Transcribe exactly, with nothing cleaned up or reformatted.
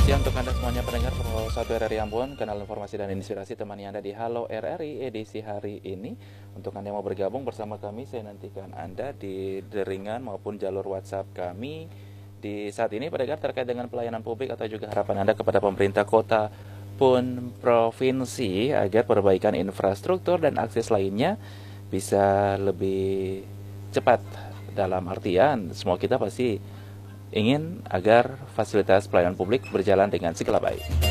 siang untuk Anda semuanya pendengar satu R R I Ambon, kanal informasi dan inspirasi temani Anda di Halo R R I edisi hari ini. Untuk Anda yang mau bergabung bersama kami, saya nantikan Anda di deringan maupun jalur WhatsApp kami di saat ini pendengar terkait dengan pelayanan publik atau juga harapan Anda kepada pemerintah kota pun provinsi agar perbaikan infrastruktur dan akses lainnya bisa lebih cepat. Dalam artian semua kita pasti ingin agar fasilitas pelayanan publik berjalan dengan segala baik.